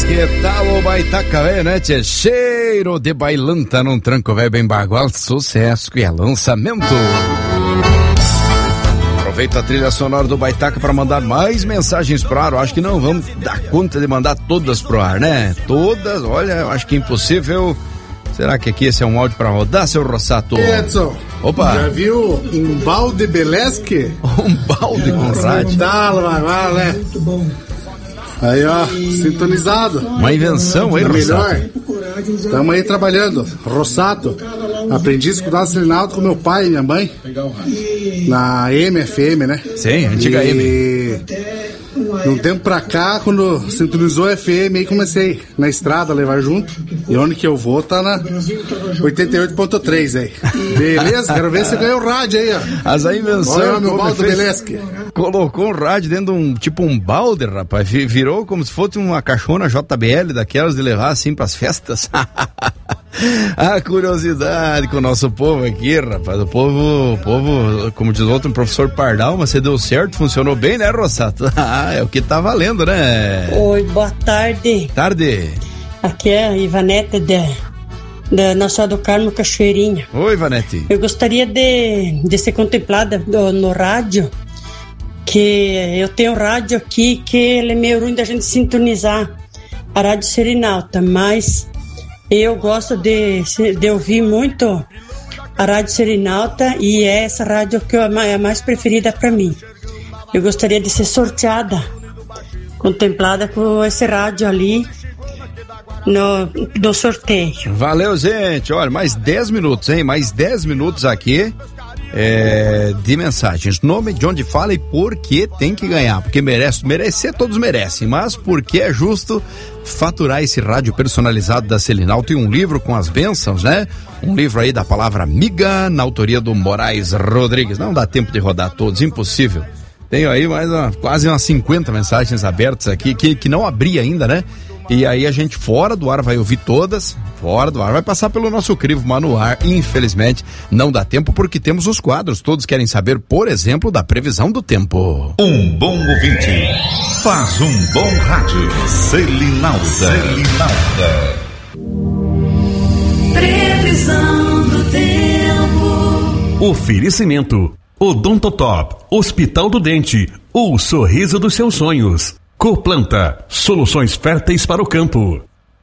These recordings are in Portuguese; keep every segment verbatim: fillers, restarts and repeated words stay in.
que tal o Baitaca velho, né, tchê? Cheiro de bailanta num tranco velho bem bagual, sucesso e é lançamento. Aproveita a trilha sonora do Baitaca para mandar mais mensagens pro ar. Eu acho que não vamos dar conta de mandar todas pro ar, né? Todas, olha, eu acho que é impossível. Será que aqui esse é um áudio para rodar, seu Rossato? Edson, opa, já viu um balde Belesque? Um balde com rádio? Tá, lá, né? Muito bom. Aí, ó, sintonizado. Uma invenção, hein, Rossato? Melhor. Estamos aí trabalhando. Rossato. Aprendi a escutar a Selinalta com meu pai e minha mãe. Na M F M, né? Sim, antiga e... M. De um tempo pra cá, quando sintonizou a F M, aí comecei na estrada a levar junto. E onde que eu vou tá na oitenta e oito ponto três aí. Beleza? Quero ver se ganhou o rádio aí, ó. As aí invenções. Olha o meu balde Belesque. Colocou um rádio dentro de um, tipo um balde, rapaz. Virou como se fosse uma caixona J B L daquelas de levar assim pras festas. A curiosidade com o nosso povo aqui, rapaz. O povo, o povo, como diz outro, um professor Pardal, mas você deu certo, funcionou bem, né, Rossato? Ah, é o que tá valendo, né? Oi, boa tarde. Tarde. Aqui é a Ivanete da, da Nossa do Carmo Cachoeirinha. Oi, Ivanete. Eu gostaria de, de ser contemplada no, no rádio, que eu tenho um rádio aqui que ele é meio ruim da gente sintonizar, a Rádio Selinalta, mas eu gosto de, de ouvir muito a Rádio Selinalta e é essa rádio que é a mais preferida para mim. Eu gostaria de ser sorteada, contemplada com esse rádio ali no, no sorteio. Valeu, gente. Olha, mais dez minutos, hein? Mais dez minutos aqui é, de mensagens. Nome, de onde fala e por que tem que ganhar. Porque merece, merecer, todos merecem, mas porque é justo faturar esse rádio personalizado da Selinalta e um livro com as bênçãos, né? Um livro aí da palavra amiga, na autoria do Moraes Rodrigues. Não dá tempo de rodar todos, impossível. Tenho aí mais uma, quase umas cinquenta mensagens abertas aqui, que, que não abri ainda, né? E aí a gente fora do ar vai ouvir todas, fora do ar vai passar pelo nosso crivo, mas no ar, infelizmente, não dá tempo porque temos os quadros. Todos querem saber, por exemplo, da previsão do tempo. Um bom ouvinte faz um bom rádio. Selinalta. Selinalta. Previsão do tempo. Oferecimento Odontotop, Hospital do Dente, o sorriso dos seus sonhos. Coplanta, soluções férteis para o campo.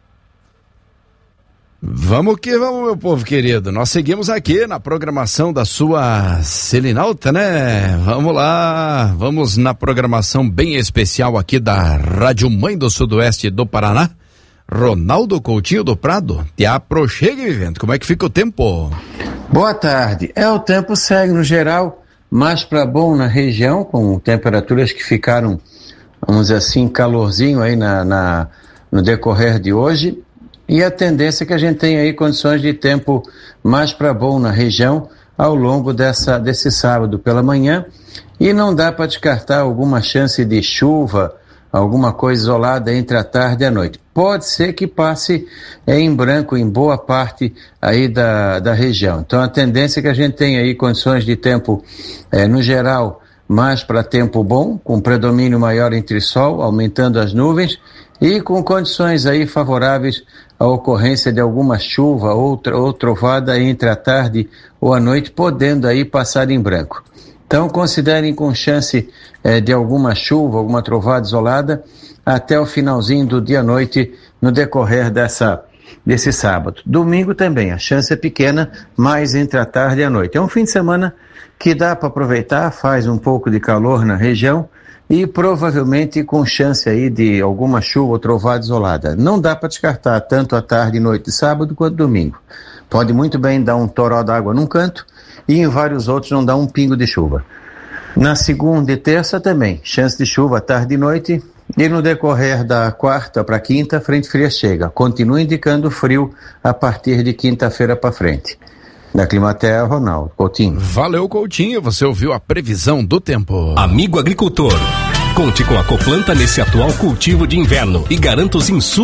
Vamos que vamos, meu povo querido. Nós seguimos aqui na programação da sua Selinalta, né? Vamos lá, vamos na programação bem especial aqui da Rádio Mãe do Sudoeste do Paraná. Ronaldo Coutinho do Prado, te aproxegue, vivendo. Como é que fica o tempo? Boa tarde. É, o tempo segue no geral mais para bom na região, com temperaturas que ficaram, vamos dizer assim, calorzinho aí na, na, no decorrer de hoje, e a tendência é que a gente tenha aí condições de tempo mais para bom na região ao longo dessa, desse sábado pela manhã, e não dá para descartar alguma chance de chuva, alguma coisa isolada entre a tarde e a noite. Pode ser que passe é, em branco em boa parte aí da, da região. Então a tendência é que a gente tenha aí condições de tempo, é, no geral, mais para tempo bom, com predomínio maior entre sol, aumentando as nuvens, e com condições aí favoráveis à ocorrência de alguma chuva ou, ou trovada entre a tarde ou a noite, podendo aí passar em branco. Então considerem com chance eh, de alguma chuva, alguma trovada isolada até o finalzinho do dia à noite no decorrer dessa, desse sábado. Domingo também, a chance é pequena, mais entre a tarde e a noite. É um fim de semana que dá para aproveitar, faz um pouco de calor na região e provavelmente com chance aí de alguma chuva ou trovada isolada. Não dá para descartar tanto a tarde e noite de sábado quanto domingo. Pode muito bem dar um toró d'água num canto e em vários outros não dá um pingo de chuva. Na segunda e terça também, chance de chuva tarde e noite, e no decorrer da quarta para quinta, a frente fria chega. Continua indicando frio a partir de quinta-feira para frente. Da Climaterra, Ronaldo Coutinho. Valeu, Coutinho, você ouviu a previsão do tempo. Amigo agricultor, conte com a Coplanta nesse atual cultivo de inverno e garanta os insumos